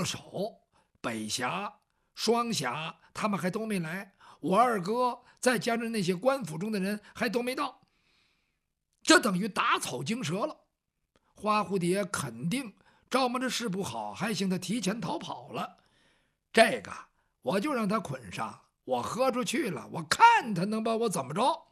手，北峡、双峡他们还都没来，我二哥再加上那些官府中的人还都没到，这等于打草惊蛇了。花蝴蝶肯定招摸着事不好，还行他提前逃跑了。这个我就让他捆上，我喝出去了，我看他能把我怎么着。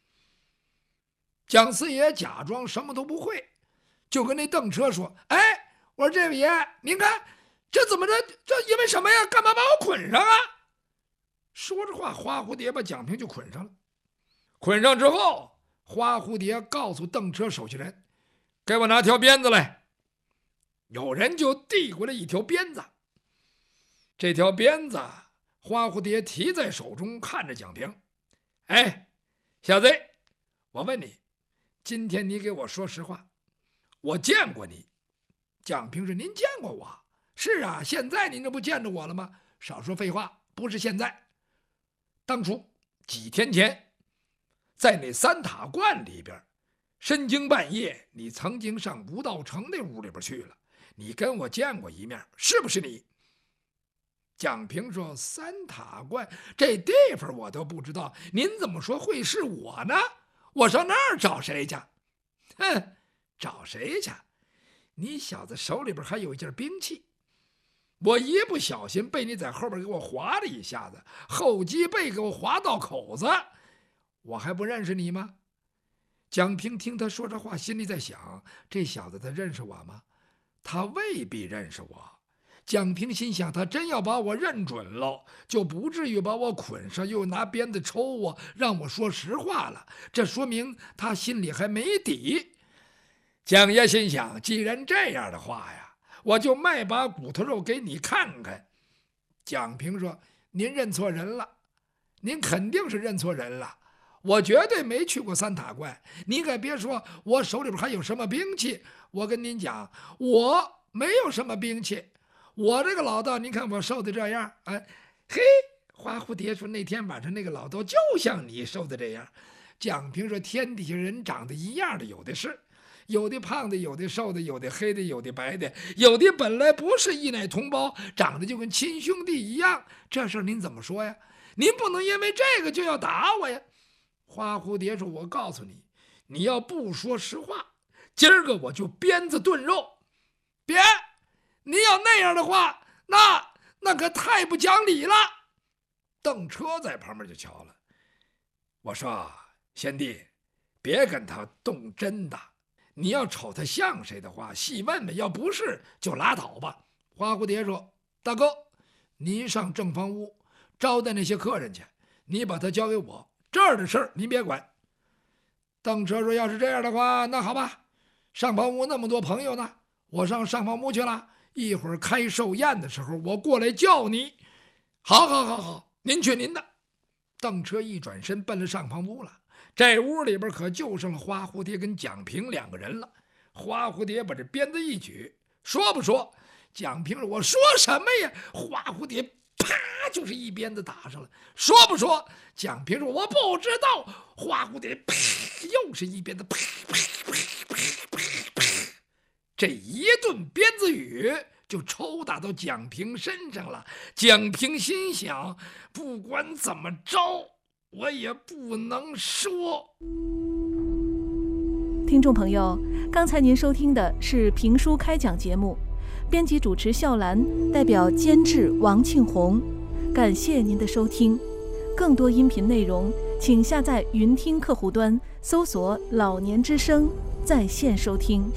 蒋四爷假装什么都不会，就跟那邓车说：“哎，我说这位爷，您看这怎么着？这因为什么呀？干嘛把我捆上啊？”说着话，花蝴蝶把蒋平就捆上了。捆上之后，花蝴蝶告诉邓车手下人：“给我拿条鞭子来。”有人就递过来一条鞭子。这条鞭子，花蝴蝶提在手中，看着蒋平：“哎，小子，我问你，今天你给我说实话，我见过你。”蒋平说：“您见过我？是啊，现在您这不见着我了吗？少说废话，不是现在，当初几天前，在那三塔观里边，深更半夜，你曾经上吴道成那屋里边去了，你跟我见过一面，是不是你？”蒋平说：“三塔观这地方我都不知道，您怎么说会是我呢？我上那儿找谁去？”“哼，找谁去？你小子手里边还有一件兵器，我一不小心被你在后边给我划了一下子，后脊背给我划到口子，我还不认识你吗？”蒋平听他说这话，心里在想：这小子他认识我吗？他未必认识我。蒋平心想，他真要把我认准了，就不至于把我捆上，又拿鞭子抽我，让我说实话了。这说明他心里还没底。蒋爷心想，既然这样的话呀，我就卖把骨头肉给你看看。蒋平说：“您认错人了，您肯定是认错人了。我绝对没去过三塔观，您可别说我手里边还有什么兵器。我跟您讲，我没有什么兵器。我这个老道，您看我瘦的这样，哎，嘿，花蝴蝶说那天晚上那个老道就像你瘦的这样。”蒋平说：“天底下人长得一样的有的是，有的胖的，有的瘦的，有的黑的，有的白的，有的本来不是一奶同胞，长得就跟亲兄弟一样。这事儿您怎么说呀？您不能因为这个就要打我呀。”花蝴蝶说：“我告诉你，你要不说实话，今儿个我就鞭子炖肉。别，你要那样的话，那可太不讲理了。”邓车在旁边就瞧了，我说：“贤弟，别跟他动真的，你要瞅他像谁的话，细问问，要不是就拉倒吧。”花蝴蝶说：“大哥，您上正房屋招待那些客人去，你把他交给我，这儿的事儿您别管。”邓车说：“要是这样的话，那好吧，上房屋那么多朋友呢，我上上房屋去了，一会儿开寿宴的时候我过来叫你。”“好好好好，您去您的。”邓车一转身奔了上房屋了。这屋里边可就剩了花蝴蝶跟蒋平两个人了。花蝴蝶把这鞭子一举，说不说？蒋平说：“我说什么呀？”花蝴蝶啪就是一鞭子打上了。说不说？蒋平说：“我不知道。”花蝴蝶啪又是一鞭子，啪啪啪啪啪啪，这一顿鞭子雨就抽打到蒋平身上了。蒋平心想，不管怎么着，我也不能说。 听众朋友，刚才您收听的是评书开讲节目，编辑主持笑兰，代表监制王庆红，感谢您的收听。更多音频内容，请下载云听客户端，搜索“老年之声”在线收听。